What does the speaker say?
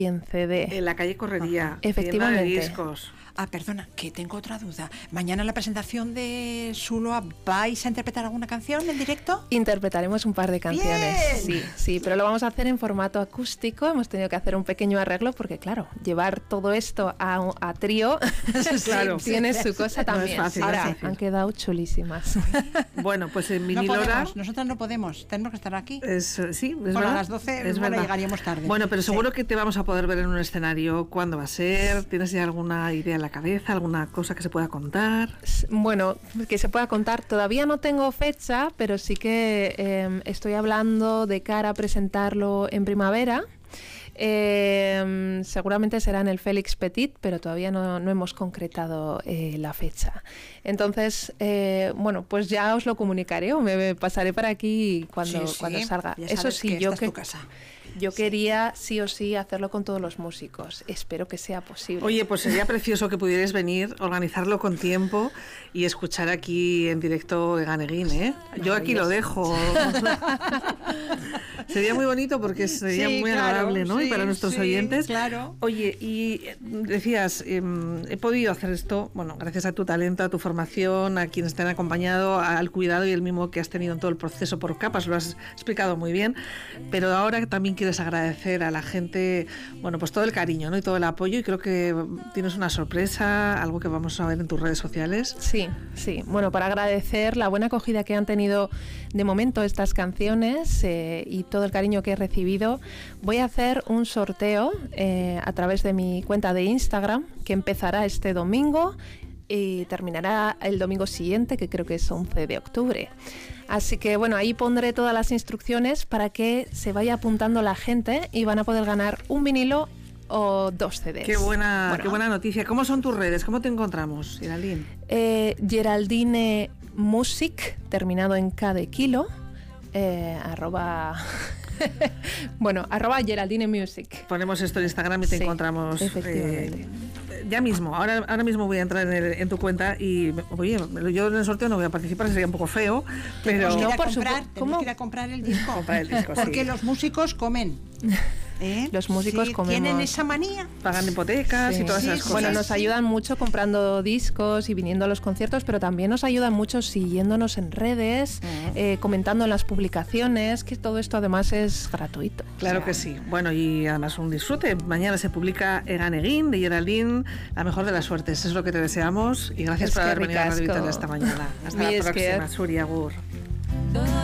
en CD. En la calle Correría, Efectivamente. tienda de discos. Perdona, que tengo otra duda. Mañana en la presentación de Zuloa, ¿vais a interpretar alguna canción en directo? Interpretaremos un par de canciones. ¡Bien! Sí, pero lo vamos a hacer en formato acústico. Hemos tenido que hacer un pequeño arreglo porque, claro, llevar todo esto a trío Claro. tiene su cosa No es también. fácil, Ahora, no es fácil. han quedado chulísimas. Bueno, pues en No Vinil Hora... podemos, nosotras no podemos, tenemos que estar aquí. Sí, es Bueno, verdad. a las 12 es bueno, verdad. llegaríamos tarde. Bueno, pero Sí. seguro que te vamos a poder ver en un escenario. ¿Cuándo va a ser? ¿Tienes ya alguna idea en la cabeza? ¿Alguna cosa que se pueda contar? Bueno, que se pueda contar. Todavía no tengo fecha, pero sí que estoy hablando de cara a presentarlo en primavera. Seguramente será en el Félix Petit, pero todavía no hemos concretado la fecha. Entonces, bueno, pues ya os lo comunicaré o me pasaré para aquí cuando salga. Ya Eso sabes sí, que yo esta es tu casa. Yo quería sí o sí hacerlo con todos los músicos. Espero que sea posible. Oye, pues sería precioso que pudierais venir, organizarlo con tiempo y escuchar aquí en directo Egan Egin, ¿eh? Yo aquí lo dejo. Sería muy bonito porque sería Sí, muy claro, agradable, ¿no? sí, y para nuestros sí, oyentes. claro. Oye, y decías, he podido hacer esto, bueno, gracias a tu talento, a tu formación, a quienes te han acompañado, al cuidado y el mimo que has tenido en todo el proceso por capas, lo has explicado muy bien, pero ahora también quieres agradecer a la gente, bueno, pues todo el cariño, ¿no? Y todo el apoyo, y creo que tienes una sorpresa, algo que vamos a ver en tus redes sociales. Sí. Bueno, para agradecer la buena acogida que han tenido de momento estas canciones y todo el cariño que he recibido, voy a hacer un sorteo a través de mi cuenta de Instagram que empezará este domingo y terminará el domingo siguiente, que creo que es 11 de octubre. Así que bueno, ahí pondré todas las instrucciones para que se vaya apuntando la gente y van a poder ganar un vinilo o 2 CDs. Qué buena noticia. ¿Cómo son tus redes? ¿Cómo te encontramos, Geraldine? Geraldine Music, terminado en K de kilo, arroba Geraldine Music. Ponemos esto en Instagram y te encontramos. Efectivamente. Ya mismo, ahora mismo voy a entrar en tu cuenta y, oye, yo en el sorteo no voy a participar, sería un poco feo, pero... Tenemos que ir a comprar el disco. Comprar el disco, sí. Porque los músicos comen. Los músicos comemos. Tienen esa manía. Pagan hipotecas y todas esas cosas. Bueno, nos ayudan mucho comprando discos y viniendo a los conciertos, pero también nos ayudan mucho siguiéndonos en redes, comentando en las publicaciones, que todo esto además es gratuito. Claro que sí. Bueno, y además un disfrute. Mañana se publica Egan Egin de Geraldine, la mejor de las suertes. Eso es lo que te deseamos y gracias por haber venido a Radio Vital esta mañana. Hasta la próxima, Suri, agur.